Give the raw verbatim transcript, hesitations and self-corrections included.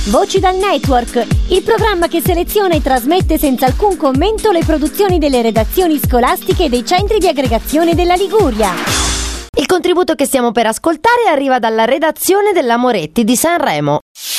Voci dal Network, il programma che seleziona e trasmette senza alcun commento le produzioni delle redazioni scolastiche e dei centri di aggregazione della Liguria. Il contributo che stiamo per ascoltare arriva dalla redazione della Moretti di Sanremo.